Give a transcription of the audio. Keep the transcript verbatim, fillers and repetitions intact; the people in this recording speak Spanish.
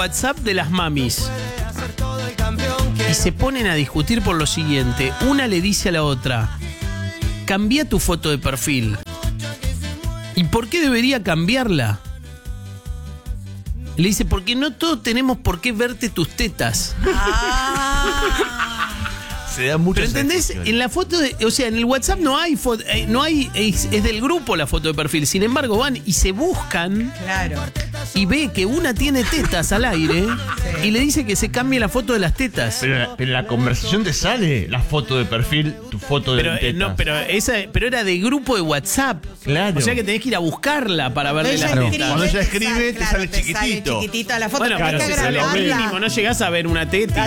WhatsApp de las mamis. Y se ponen a discutir por lo siguiente. Una le dice a la otra: cambia tu foto de perfil. ¿Y por qué debería cambiarla? Le dice: porque no todos tenemos por qué verte tus tetas. Ah. Se da mucho. Pero ¿entendés? En la foto de, o sea, en el WhatsApp no hay foto, eh, no hay, es, es del grupo la foto de perfil. Sin embargo, van y se buscan. Claro. Y ve que una tiene tetas al aire. Sí. Y le dice que se cambie la foto de las tetas. Pero, pero en la conversación te sale la foto de perfil, tu foto de pero, tetas. No, pero esa, pero era de grupo de WhatsApp. Claro. O sea que tenés que ir a buscarla para verle las tetas. Cuando ella escribe, te, claro, sale te chiquitito. Sale chiquitito a la foto. Bueno, claro, claro, que si sale agradarla. mínimo, no llegás a ver una teta.